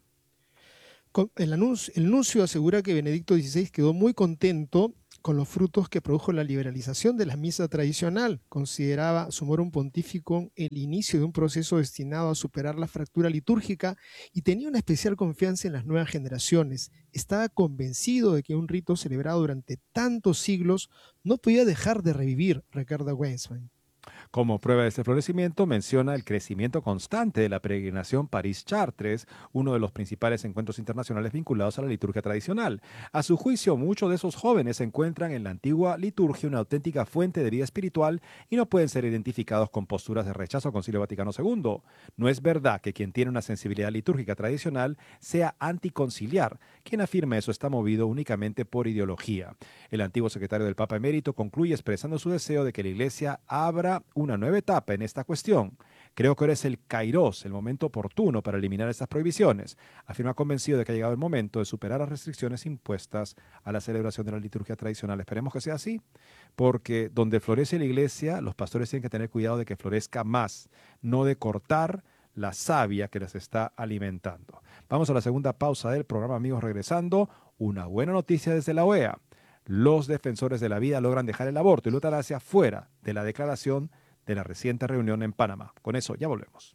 [SPEAKER 3] El nuncio asegura que Benedicto XVI quedó muy contento con los frutos que produjo la liberalización de la misa tradicional. Consideraba su Morum Pontificum el inicio de un proceso destinado a superar la fractura litúrgica y tenía una especial confianza en las nuevas generaciones. Estaba convencido de que un rito celebrado durante tantos siglos no podía dejar de revivir, recuerda Genswein.
[SPEAKER 2] Como prueba de este florecimiento, menciona el crecimiento constante de la peregrinación París-Chartres, uno de los principales encuentros internacionales vinculados a la liturgia tradicional. A su juicio, muchos de esos jóvenes encuentran en la antigua liturgia una auténtica fuente de vida espiritual y no pueden ser identificados con posturas de rechazo al Concilio Vaticano II. No es verdad que quien tiene una sensibilidad litúrgica tradicional sea anticonciliar. Quien afirma eso está movido únicamente por ideología. El antiguo secretario del Papa Emérito concluye expresando su deseo de que la Iglesia abra una nueva etapa en esta cuestión. Creo que ahora es el kairos, el momento oportuno para eliminar estas prohibiciones. Afirma convencido de que ha llegado el momento de superar las restricciones impuestas a la celebración de la liturgia tradicional. Esperemos que sea así, porque donde florece la Iglesia, los pastores tienen que tener cuidado de que florezca más, no de cortar la savia que les está alimentando. Vamos a la segunda pausa del programa, amigos. Regresando, una buena noticia desde la OEA. Los defensores de la vida logran dejar el aborto y la eutanasia fuera de la declaración de la reciente reunión en Panamá. Con eso ya volvemos.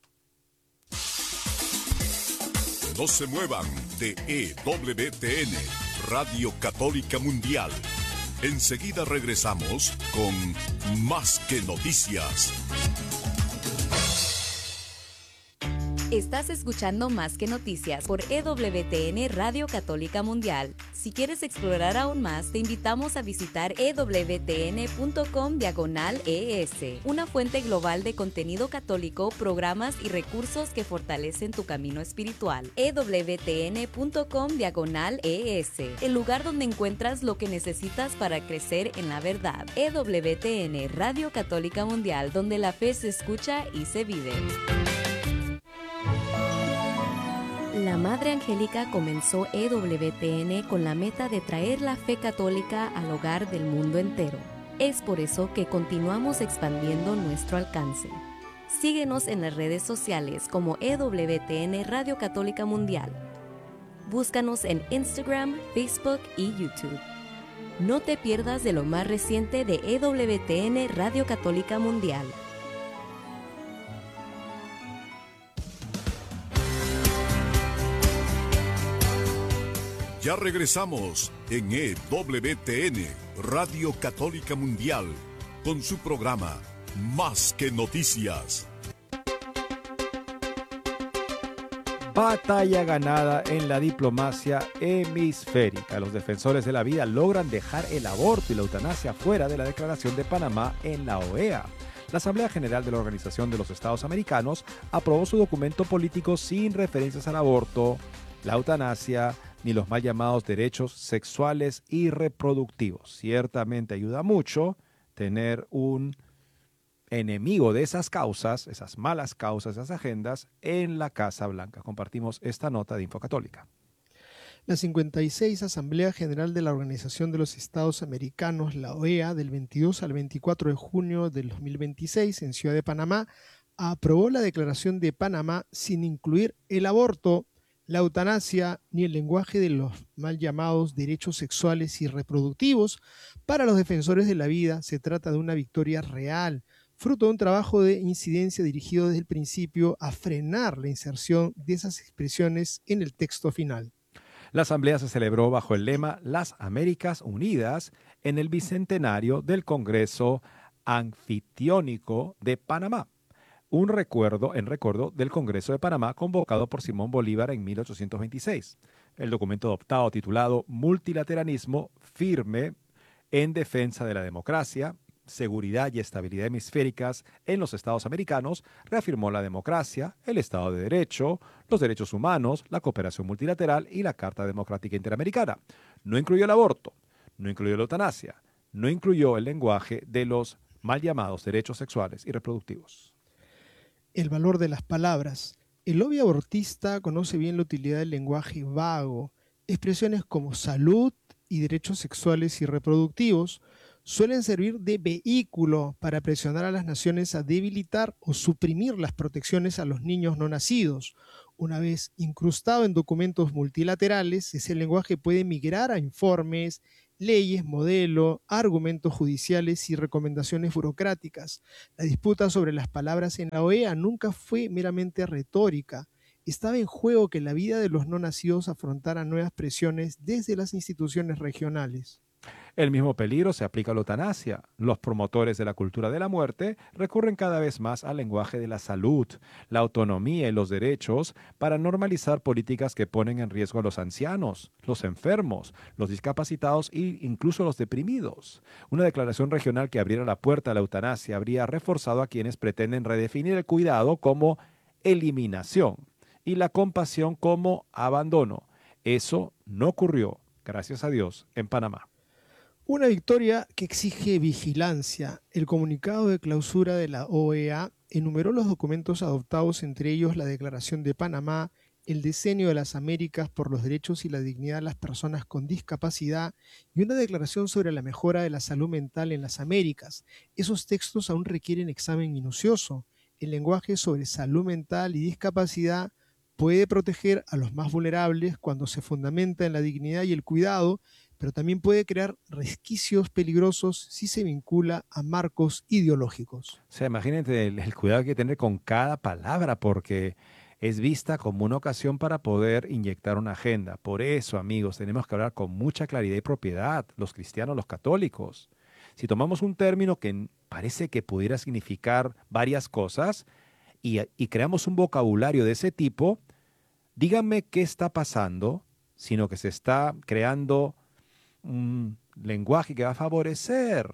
[SPEAKER 1] No se muevan de EWTN, Radio Católica Mundial. Enseguida regresamos con Más que Noticias.
[SPEAKER 4] Estás escuchando Más que Noticias por EWTN Radio Católica Mundial. Si quieres explorar aún más, te invitamos a visitar ewtn.com/ES, una fuente global de contenido católico, programas y recursos que fortalecen tu camino espiritual. ewtn.com/ES, el lugar donde encuentras lo que necesitas para crecer en la verdad. EWTN Radio Católica Mundial, donde la fe se escucha y se vive. La Madre Angélica comenzó EWTN con la meta de traer la fe católica al hogar del mundo entero. Es por eso que continuamos expandiendo nuestro alcance. Síguenos en las redes sociales como EWTN Radio Católica Mundial. Búscanos en Instagram, Facebook y YouTube. No te pierdas de lo más reciente de EWTN Radio Católica Mundial.
[SPEAKER 1] Ya regresamos en EWTN, Radio Católica Mundial, con su programa Más que Noticias.
[SPEAKER 2] Batalla ganada en la diplomacia hemisférica. Los defensores de la vida logran dejar el aborto y la eutanasia fuera de la Declaración de Panamá en la OEA. La Asamblea General de la Organización de los Estados Americanos aprobó su documento político sin referencias al aborto, la eutanasia, ni los mal llamados derechos sexuales y reproductivos. Ciertamente ayuda mucho tener un enemigo de esas causas, esas malas causas, esas agendas, en la Casa Blanca. Compartimos esta nota de Infocatólica.
[SPEAKER 3] La 56 Asamblea General de la Organización de los Estados Americanos, la OEA, del 22 al 24 de junio del 2026 en Ciudad de Panamá, aprobó la Declaración de Panamá sin incluir el aborto, la eutanasia ni el lenguaje de los mal llamados derechos sexuales y reproductivos. Para los defensores de la vida se trata de una victoria real, fruto de un trabajo de incidencia dirigido desde el principio a frenar la inserción de esas expresiones en el texto final.
[SPEAKER 2] La asamblea se celebró bajo el lema Las Américas Unidas en el bicentenario del Congreso anfitriónico de Panamá, en recuerdo del Congreso de Panamá convocado por Simón Bolívar en 1826. El documento adoptado titulado Multilateralismo firme en defensa de la democracia, seguridad y estabilidad hemisféricas en los estados americanos, reafirmó la democracia, el Estado de Derecho, los derechos humanos, la cooperación multilateral y la Carta Democrática Interamericana. No incluyó el aborto, no incluyó la eutanasia, no incluyó el lenguaje de los mal llamados derechos sexuales y reproductivos.
[SPEAKER 3] El valor de las palabras. El lobby abortista conoce bien la utilidad del lenguaje vago. Expresiones como salud y derechos sexuales y reproductivos suelen servir de vehículo para presionar a las naciones a debilitar o suprimir las protecciones a los niños no nacidos. Una vez incrustado en documentos multilaterales, ese lenguaje puede migrar a informes, leyes, modelo, argumentos judiciales y recomendaciones burocráticas. La disputa sobre las palabras en la OEA nunca fue meramente retórica. Estaba en juego que la vida de los no nacidos afrontara nuevas presiones desde las instituciones regionales.
[SPEAKER 2] El mismo peligro se aplica a la eutanasia. Los promotores de la cultura de la muerte recurren cada vez más al lenguaje de la salud, la autonomía y los derechos para normalizar políticas que ponen en riesgo a los ancianos, los enfermos, los discapacitados e incluso los deprimidos. Una declaración regional que abriera la puerta a la eutanasia habría reforzado a quienes pretenden redefinir el cuidado como eliminación y la compasión como abandono. Eso no ocurrió, gracias a Dios, en Panamá.
[SPEAKER 3] Una victoria que exige vigilancia. El comunicado de clausura de la OEA enumeró los documentos adoptados, entre ellos la Declaración de Panamá, el Decenio de las Américas por los derechos y la dignidad de las personas con discapacidad y una declaración sobre la mejora de la salud mental en las Américas. Esos textos aún requieren examen minucioso. El lenguaje sobre salud mental y discapacidad puede proteger a los más vulnerables cuando se fundamenta en la dignidad y el cuidado, pero también puede crear resquicios peligrosos si se vincula a marcos ideológicos.
[SPEAKER 2] O sea, imagínate el cuidado que hay que tener con cada palabra, porque es vista como una ocasión para poder inyectar una agenda. Por eso, amigos, tenemos que hablar con mucha claridad y propiedad, los cristianos, los católicos. Si tomamos un término que parece que pudiera significar varias cosas y creamos un vocabulario de ese tipo, díganme qué está pasando, sino que se está creando un lenguaje que va a favorecer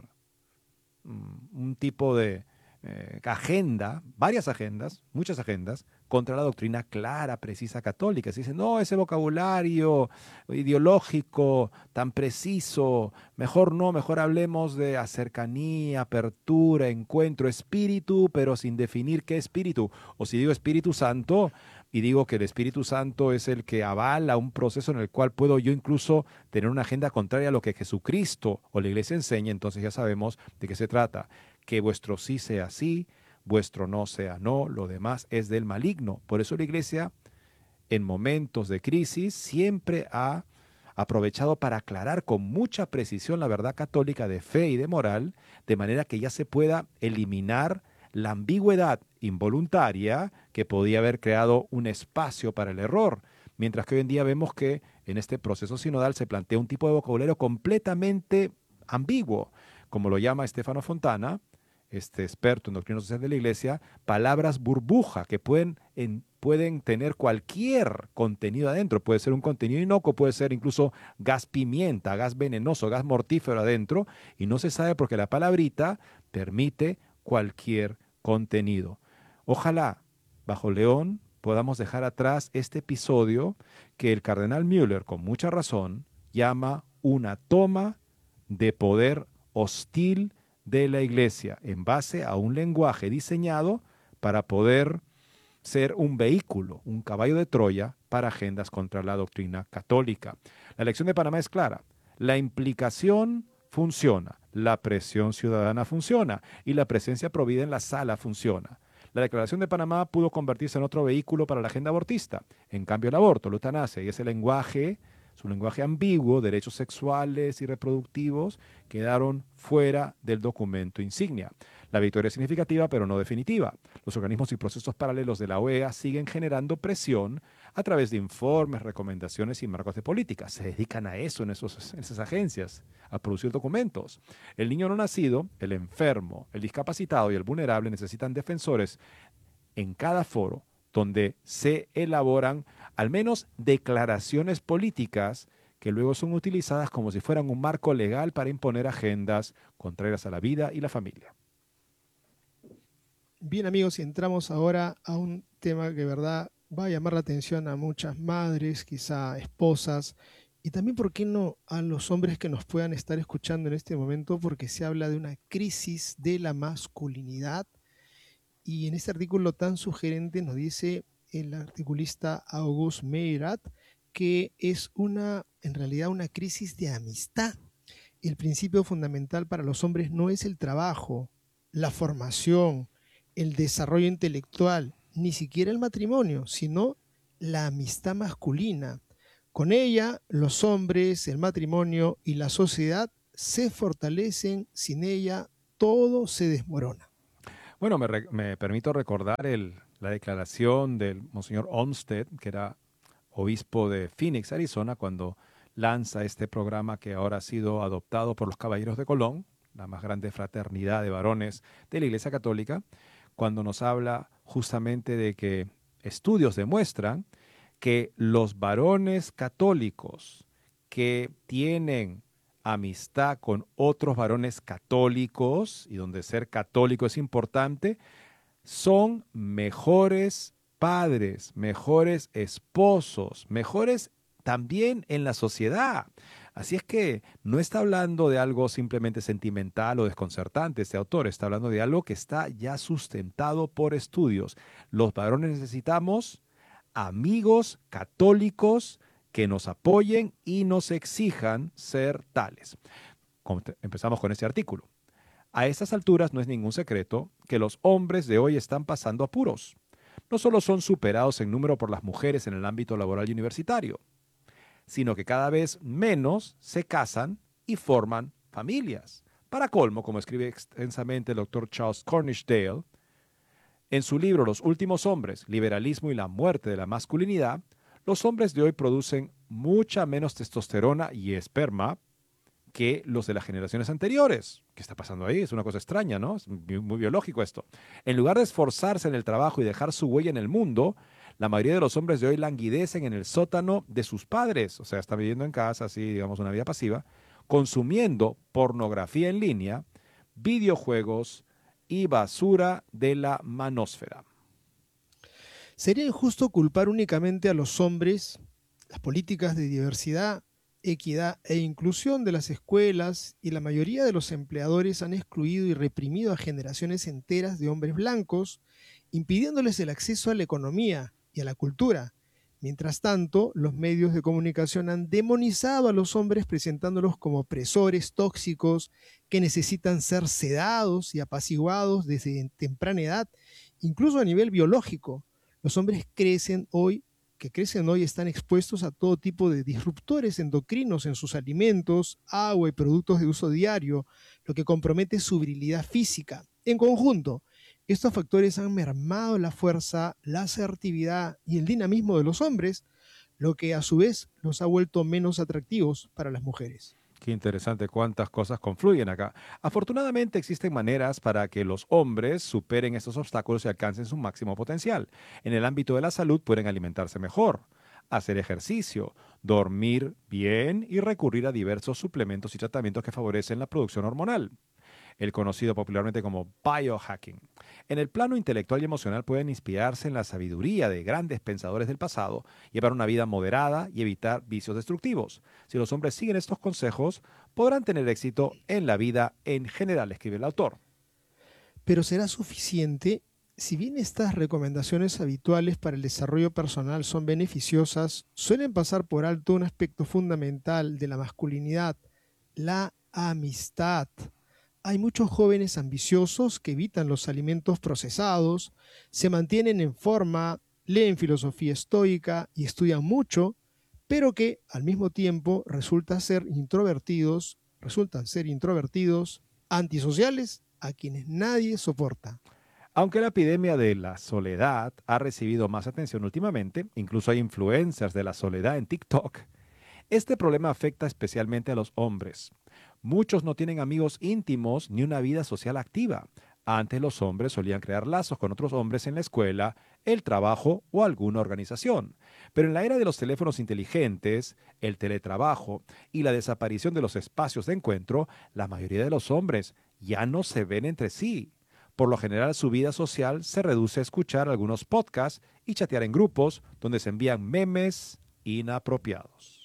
[SPEAKER 2] un tipo de agenda, varias agendas, muchas agendas, contra la doctrina clara, precisa católica. Se dice, no, ese vocabulario ideológico tan preciso, mejor no, mejor hablemos de cercanía, apertura, encuentro, espíritu, pero sin definir qué espíritu. O si digo Espíritu Santo, y digo que el Espíritu Santo es el que avala un proceso en el cual puedo yo incluso tener una agenda contraria a lo que Jesucristo o la Iglesia enseña, entonces ya sabemos de qué se trata. Que vuestro sí sea sí, vuestro no sea no, lo demás es del maligno. Por eso la Iglesia, en momentos de crisis, siempre ha aprovechado para aclarar con mucha precisión la verdad católica de fe y de moral, de manera que ya se pueda eliminar la ambigüedad involuntaria que podía haber creado un espacio para el error, mientras que hoy en día vemos que en este proceso sinodal se plantea un tipo de vocabulario completamente ambiguo, como lo llama Stefano Fontana, este experto en doctrina social de la Iglesia, palabras burbuja que pueden tener cualquier contenido adentro. Puede ser un contenido inocuo, puede ser incluso gas pimienta, gas venenoso, gas mortífero adentro, y no se sabe porque la palabrita permite cualquier contenido. Ojalá, bajo León, podamos dejar atrás este episodio que el cardenal Müller, con mucha razón, llama una toma de poder hostil de la Iglesia en base a un lenguaje diseñado para poder ser un vehículo, un caballo de Troya para agendas contra la doctrina católica. La elección de Panamá es clara. La implicación funciona, la presión ciudadana funciona y la presencia provida en la sala funciona. La declaración de Panamá pudo convertirse en otro vehículo para la agenda abortista. En cambio, el aborto, la eutanasia y ese lenguaje Su lenguaje ambiguo, derechos sexuales y reproductivos quedaron fuera del documento insignia. La victoria es significativa, pero no definitiva. Los organismos y procesos paralelos de la OEA siguen generando presión a través de informes, recomendaciones y marcos de política. Se dedican a eso en esas agencias, a producir documentos. El niño no nacido, el enfermo, el discapacitado y el vulnerable necesitan defensores en cada foro donde se elaboran al menos declaraciones políticas que luego son utilizadas como si fueran un marco legal para imponer agendas contrarias a la vida y la familia.
[SPEAKER 3] Bien, amigos, y entramos ahora a un tema que, de verdad, va a llamar la atención a muchas madres, quizá esposas, y también, ¿por qué no?, a los hombres que nos puedan estar escuchando en este momento, porque se habla de una crisis de la masculinidad. Y en este artículo tan sugerente nos dice el articulista August Meyrath que es en realidad una crisis de amistad. El principio fundamental para los hombres no es el trabajo, la formación, el desarrollo intelectual, ni siquiera el matrimonio, sino la amistad masculina. Con ella, los hombres, el matrimonio y la sociedad se fortalecen. Sin ella, todo se desmorona.
[SPEAKER 2] Bueno, me permito recordar la declaración del Monseñor Olmsted, que era obispo de Phoenix, Arizona, cuando lanza este programa que ahora ha sido adoptado por los Caballeros de Colón, la más grande fraternidad de varones de la Iglesia Católica, cuando nos habla justamente de que estudios demuestran que los varones católicos que tienen amistad con otros varones católicos, y donde ser católico es importante, son mejores padres, mejores esposos, mejores también en la sociedad. Así es que no está hablando de algo simplemente sentimental o desconcertante. Este autor está hablando de algo que está ya sustentado por estudios. Los varones necesitamos amigos católicos que nos apoyen y nos exijan ser tales. Empezamos con este artículo. A estas alturas no es ningún secreto que los hombres de hoy están pasando apuros. No solo son superados en número por las mujeres en el ámbito laboral y universitario, sino que cada vez menos se casan y forman familias. Para colmo, como escribe extensamente el doctor Charles Cornishdale, en su libro Los últimos hombres, liberalismo y la muerte de la masculinidad, los hombres de hoy producen mucha menos testosterona y esperma que los de las generaciones anteriores. ¿Qué está pasando ahí? Es una cosa extraña, ¿no? Es muy biológico esto. En lugar de esforzarse en el trabajo y dejar su huella en el mundo, la mayoría de los hombres de hoy languidecen en el sótano de sus padres, o sea, están viviendo en casa, así, digamos, una vida pasiva, consumiendo pornografía en línea, videojuegos y basura de la manósfera.
[SPEAKER 3] Sería injusto culpar únicamente a los hombres. Las políticas de diversidad, equidad e inclusión de las escuelas y la mayoría de los empleadores han excluido y reprimido a generaciones enteras de hombres blancos, impidiéndoles el acceso a la economía y a la cultura. Mientras tanto, los medios de comunicación han demonizado a los hombres presentándolos como opresores tóxicos que necesitan ser sedados y apaciguados desde temprana edad, incluso a nivel biológico. Los hombres que crecen hoy están expuestos a todo tipo de disruptores endocrinos en sus alimentos, agua y productos de uso diario, lo que compromete su virilidad física. En conjunto, estos factores han mermado la fuerza, la asertividad y el dinamismo de los hombres, lo que a su vez los ha vuelto menos atractivos para las mujeres.
[SPEAKER 2] Qué interesante cuántas cosas confluyen acá. Afortunadamente existen maneras para que los hombres superen estos obstáculos y alcancen su máximo potencial. En el ámbito de la salud pueden alimentarse mejor, hacer ejercicio, dormir bien y recurrir a diversos suplementos y tratamientos que favorecen la producción hormonal, el conocido popularmente como biohacking. En el plano intelectual y emocional pueden inspirarse en la sabiduría de grandes pensadores del pasado, llevar una vida moderada y evitar vicios destructivos. Si los hombres siguen estos consejos, podrán tener éxito en la vida en general, escribe el autor.
[SPEAKER 3] Pero ¿será suficiente? Si bien estas recomendaciones habituales para el desarrollo personal son beneficiosas, suelen pasar por alto un aspecto fundamental de la masculinidad, la amistad. Hay muchos jóvenes ambiciosos que evitan los alimentos procesados, se mantienen en forma, leen filosofía estoica y estudian mucho, pero que al mismo tiempo resultan ser introvertidos, antisociales, a quienes nadie soporta.
[SPEAKER 2] Aunque la epidemia de la soledad ha recibido más atención últimamente, incluso hay influencers de la soledad en TikTok, este problema afecta especialmente a los hombres. Muchos no tienen amigos íntimos ni una vida social activa. Antes los hombres solían crear lazos con otros hombres en la escuela, el trabajo o alguna organización. Pero en la era de los teléfonos inteligentes, el teletrabajo y la desaparición de los espacios de encuentro, la mayoría de los hombres ya no se ven entre sí. Por lo general, su vida social se reduce a escuchar algunos podcasts y chatear en grupos donde se envían memes inapropiados.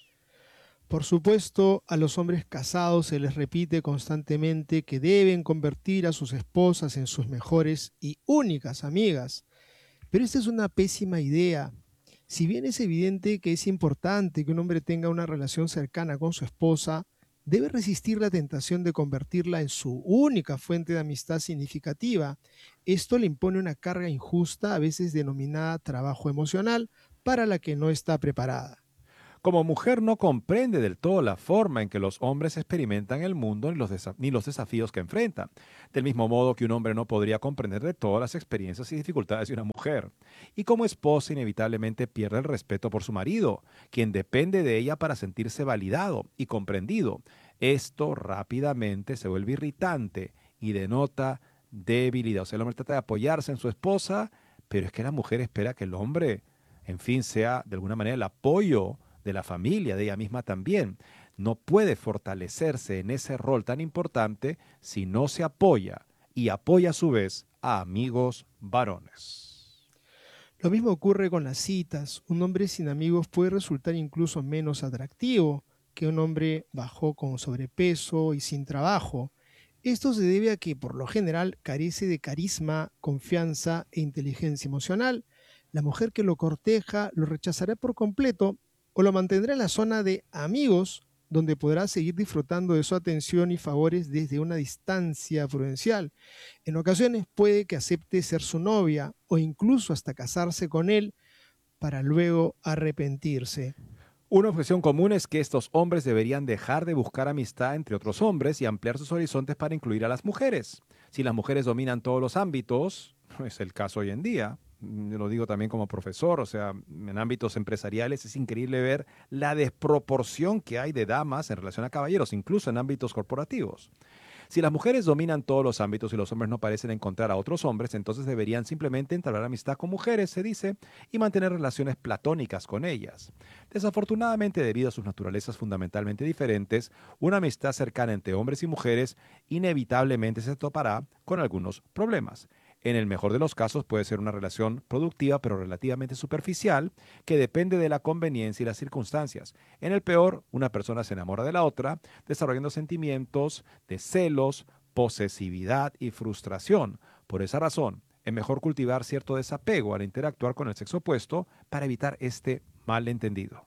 [SPEAKER 3] Por supuesto, a los hombres casados se les repite constantemente que deben convertir a sus esposas en sus mejores y únicas amigas. Pero esta es una pésima idea. Si bien es evidente que es importante que un hombre tenga una relación cercana con su esposa, debe resistir la tentación de convertirla en su única fuente de amistad significativa. Esto le impone una carga injusta, a veces denominada trabajo emocional, para la que no está preparada.
[SPEAKER 2] Como mujer no comprende del todo la forma en que los hombres experimentan el mundo ni los desafíos que enfrentan, del mismo modo que un hombre no podría comprender de todas las experiencias y dificultades de una mujer. Y como esposa inevitablemente pierde el respeto por su marido, quien depende de ella para sentirse validado y comprendido. Esto rápidamente se vuelve irritante y denota debilidad. O sea, el hombre trata de apoyarse en su esposa, pero es que la mujer espera que el hombre, en fin, sea de alguna manera el apoyo de la familia, de ella misma también. No puede fortalecerse en ese rol tan importante si no se apoya y apoya a su vez a amigos varones.
[SPEAKER 3] Lo mismo ocurre con las citas. Un hombre sin amigos puede resultar incluso menos atractivo que un hombre bajo con sobrepeso y sin trabajo. Esto se debe a que por lo general carece de carisma, confianza e inteligencia emocional. La mujer que lo corteja lo rechazará por completo o lo mantendrá en la zona de amigos, donde podrá seguir disfrutando de su atención y favores desde una distancia prudencial. En ocasiones puede que acepte ser su novia o incluso hasta casarse con él para luego arrepentirse.
[SPEAKER 2] Una objeción común es que estos hombres deberían dejar de buscar amistad entre otros hombres y ampliar sus horizontes para incluir a las mujeres. Si las mujeres dominan todos los ámbitos, es el caso hoy en día, lo digo también como profesor, o sea, en ámbitos empresariales es increíble ver la desproporción que hay de damas en relación a caballeros, incluso en ámbitos corporativos. Si las mujeres dominan todos los ámbitos y los hombres no parecen encontrar a otros hombres, entonces deberían simplemente entablar amistad con mujeres, se dice, y mantener relaciones platónicas con ellas. Desafortunadamente, debido a sus naturalezas fundamentalmente diferentes, una amistad cercana entre hombres y mujeres inevitablemente se topará con algunos problemas. En el mejor de los casos puede ser una relación productiva pero relativamente superficial que depende de la conveniencia y las circunstancias. En el peor, una persona se enamora de la otra, desarrollando sentimientos de celos, posesividad y frustración. Por esa razón, es mejor cultivar cierto desapego al interactuar con el sexo opuesto para evitar este malentendido.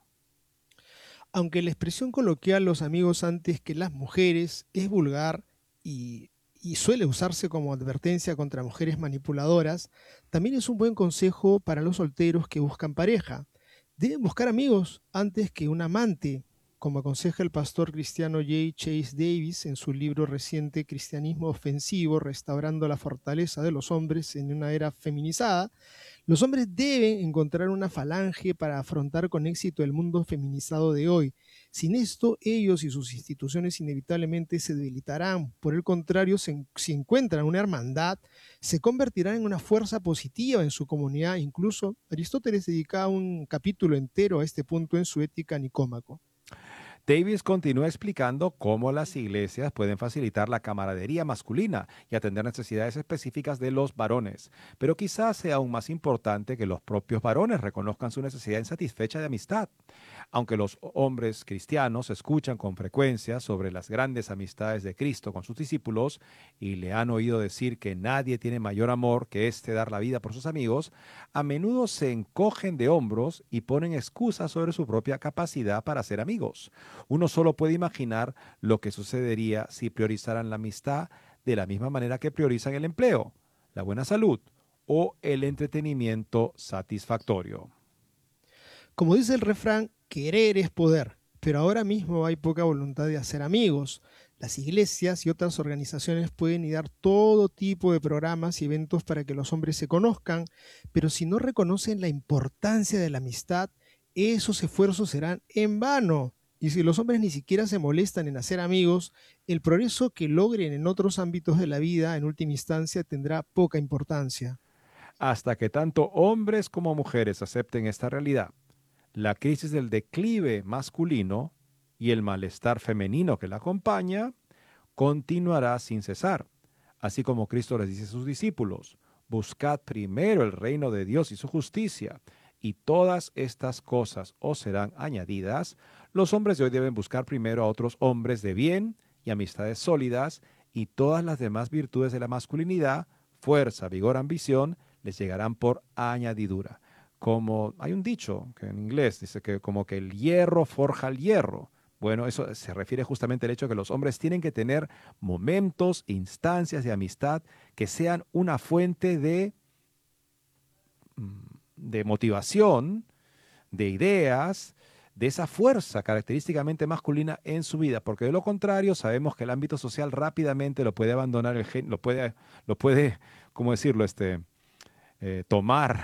[SPEAKER 3] Aunque la expresión coloquial los amigos antes que las mujeres es vulgar y suele usarse como advertencia contra mujeres manipuladoras, también es un buen consejo para los solteros que buscan pareja. Deben buscar amigos antes que un amante, como aconseja el pastor cristiano J. Chase Davis en su libro reciente Cristianismo Ofensivo, restaurando la fortaleza de los hombres en una era feminizada. Los hombres deben encontrar una falange para afrontar con éxito el mundo feminizado de hoy. Sin esto, ellos y sus instituciones inevitablemente se debilitarán. Por el contrario, si encuentran una hermandad, se convertirán en una fuerza positiva en su comunidad. Incluso Aristóteles dedicaba un capítulo entero a este punto en su Ética Nicómaco.
[SPEAKER 2] Davis continúa explicando cómo las iglesias pueden facilitar la camaradería masculina y atender necesidades específicas de los varones, pero quizás sea aún más importante que los propios varones reconozcan su necesidad insatisfecha de amistad. Aunque los hombres cristianos escuchan con frecuencia sobre las grandes amistades de Cristo con sus discípulos y le han oído decir que nadie tiene mayor amor que dar la vida por sus amigos, a menudo se encogen de hombros y ponen excusas sobre su propia capacidad para ser amigos. Uno solo puede imaginar lo que sucedería si priorizaran la amistad de la misma manera que priorizan el empleo, la buena salud o el entretenimiento satisfactorio.
[SPEAKER 3] Como dice el refrán, querer es poder, pero ahora mismo hay poca voluntad de hacer amigos. Las iglesias y otras organizaciones pueden idear todo tipo de programas y eventos para que los hombres se conozcan, pero si no reconocen la importancia de la amistad, esos esfuerzos serán en vano. Y si los hombres ni siquiera se molestan en hacer amigos, el progreso que logren en otros ámbitos de la vida, en última instancia, tendrá poca importancia.
[SPEAKER 2] Hasta que tanto hombres como mujeres acepten esta realidad, la crisis del declive masculino y el malestar femenino que la acompaña continuará sin cesar. Así como Cristo les dice a sus discípulos, buscad primero el reino de Dios y su justicia, y todas estas cosas os serán añadidas. Los hombres de hoy deben buscar primero a otros hombres de bien y amistades sólidas, y todas las demás virtudes de la masculinidad, fuerza, vigor, ambición, les llegarán por añadidura. Como hay un dicho que en inglés dice que como que el hierro forja el hierro. Bueno, eso se refiere justamente al hecho de que los hombres tienen que tener momentos, instancias de amistad que sean una fuente de motivación, de ideas, de esa fuerza característicamente masculina en su vida, porque de lo contrario sabemos que el ámbito social rápidamente lo puede abandonar, lo puede, ¿cómo decirlo? Tomar